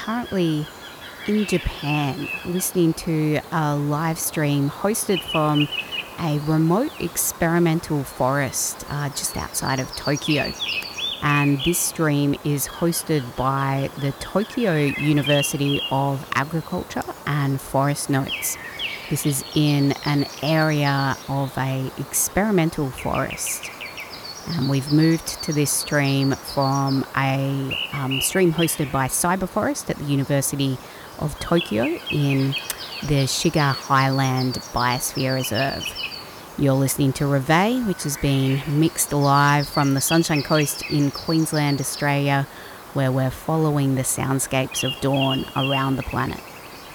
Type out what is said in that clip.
currently in Japan listening to a live stream hosted from a remote experimental forest just outside of Tokyo. And this stream is hosted by the Tokyo University of Agriculture and Forest Notes. This is in an area of a experimental forest. And we've moved to this stream from a stream hosted by Cyberforest at the University of Tokyo in the Shiga Highland Biosphere Reserve. You're listening to Reveille, which is being mixed live from the Sunshine Coast in Queensland, Australia, where we're following the soundscapes of dawn around the planet.